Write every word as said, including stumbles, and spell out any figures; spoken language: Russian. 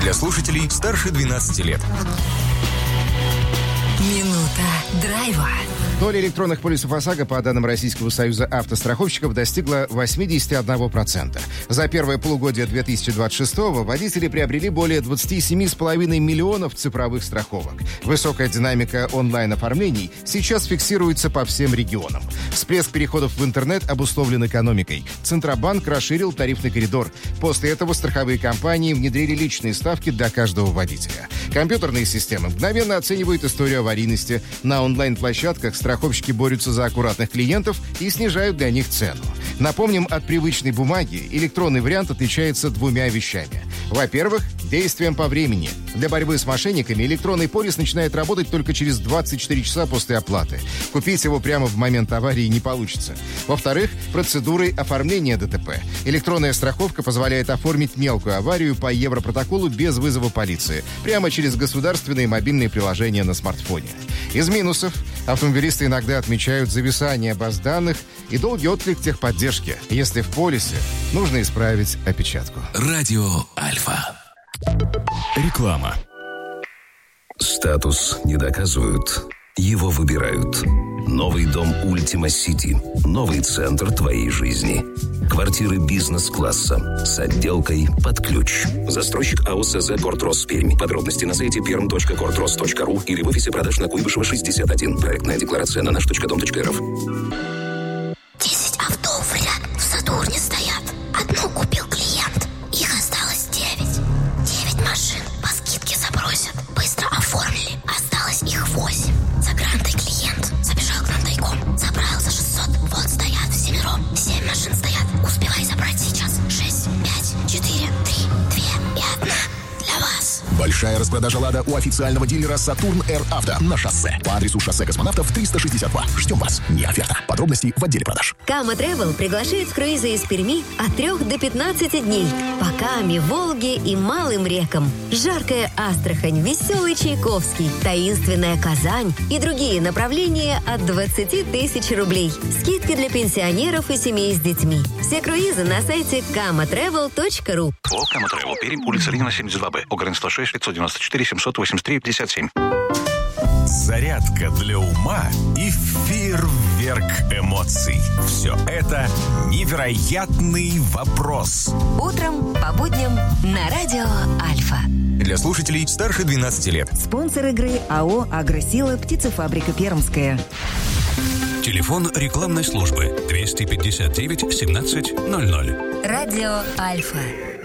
Для слушателей старше двенадцати лет. Минута драйва. Доля электронных полисов ОСАГО, по данным Российского союза автостраховщиков, достигла восемьдесят один процент. За первое полугодие две тысячи двадцать шестого водители приобрели более двадцать семь целых пять десятых миллионов цифровых страховок. Высокая динамика онлайн-оформлений сейчас фиксируется по всем регионам. Всплеск переходов в интернет обусловлен экономикой. Центробанк расширил тарифный коридор. После этого страховые компании внедрили личные ставки для каждого водителя. Компьютерные системы мгновенно оценивают историю аварийности. На онлайн-площадках страховщики борются за аккуратных клиентов и снижают для них цену. Напомним, от привычной бумаги электронный вариант отличается двумя вещами. Во-первых, действием по времени. Для борьбы с мошенниками электронный полис начинает работать только через двадцать четыре часа после оплаты. Купить его прямо в момент аварии не получится. Во-вторых, процедурой оформления ДТП. Электронная страховка позволяет оформить мелкую аварию по Европротоколу без вызова полиции, прямо через государственные мобильные приложения на смартфоне. Из минусов автомобилисты иногда отмечают зависание баз данных и долгий отклик техподдержки. Если в полисе, нужно исправить опечатку. Радио Альфа. Реклама. Статус не доказывают, его выбирают. Новый дом Ultima City. Новый центр твоей жизни. Квартиры бизнес-класса с отделкой под ключ. Застройщик АО СЗ «Кортрос Пермь». Подробности на сайте перм точка кортрос точка ру или в офисе продаж на Куйбышева шестьдесят один. Проектная декларация на наш точка дом точка эр эф. Десять авто в ряд в Сатурне стоят. Одну купил клиент. Их осталось девять. Девять машин по скидке забросят. Быстро оформили. Осталось их восемь. За грантой клиент забежал к нам тайком. Забрал за шестьсот. Вот стоят всемиром. Семь машин стоят. Успевай забрать сейчас. Шесть, пять, четыре, три, две и одна. Для вас. Большая распродажа «Лада» у официального дилера «Сатурн Р Авто» на шоссе. По адресу шоссе Космонавтов триста шестьдесят два. Ждем вас. Не оферта. Подробности в отделе продаж. Кама Travel приглашает в круизы из Перми от трех до пятнадцати дней. По Каме, Волге и малым рекам. Жаркая Астрахань, веселый Чайковский, таинственная Казань и другие направления от двадцати тысяч рублей. Скидки для пенсионеров и семей с детьми. Все круизы на сайте кама тревел точка ру. О, Кама Travel, Пермь, улица Ленина, семьдесят два Б. Огрен сто шесть, пятьсот девяносто четыре, семьсот восемьдесят три, пятьдесят семь. Зарядка для ума и фейерверк эмоций. Все это невероятный вопрос. Утром по будням на радио Альфа. Для слушателей старше двенадцати лет. Спонсор игры АО «Агросила», птицефабрика «Пермская». Телефон рекламной службы двести пятьдесят девять семнадцать ноль ноль. Радио Альфа.